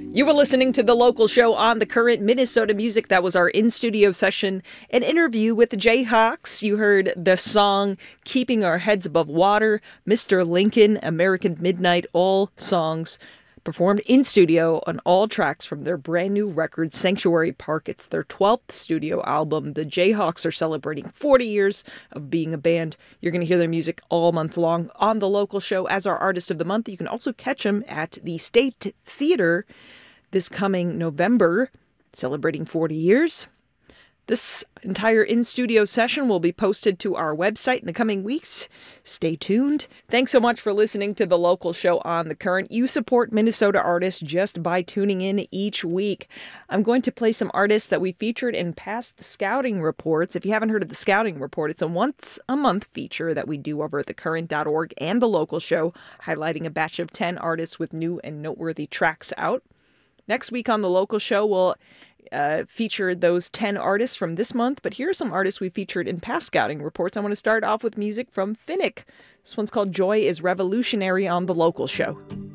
You were listening to The Local Show on The Current, Minnesota Music. That was our in-studio session, an interview with the Jayhawks. You heard the song Keeping Our Heads Above Water, Mr. Lincoln, American Midnight, all songs performed in studio on all tracks from their brand new record, Sanctuary Park. It's their 12th studio album. The Jayhawks are celebrating 40 years of being a band. You're going to hear their music all month long on The Local Show as our Artist of the Month. You can also catch them at the State Theater this coming November, celebrating 40 years. This entire in-studio session will be posted to our website in the coming weeks. Stay tuned. Thanks so much for listening to The Local Show on The Current. You support Minnesota artists just by tuning in each week. I'm going to play some artists that we featured in past scouting reports. If you haven't heard of the Scouting Report, it's a once-a-month feature that we do over at thecurrent.org and The Local Show, highlighting a batch of 10 artists with new and noteworthy tracks out. Next week on The Local Show, we'll feature those 10 artists from this month, but here are some artists we featured in past scouting reports. I want to start off with music from Finnick. This one's called Joy is Revolutionary on The Local Show.